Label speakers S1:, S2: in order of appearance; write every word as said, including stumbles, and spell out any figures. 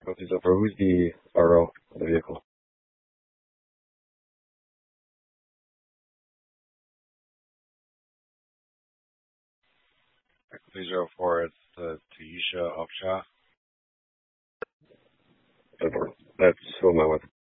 S1: Okay, so for who's the R O of the vehicle? three zero four, it's uh, Taisha Upshaw. That's who am I with?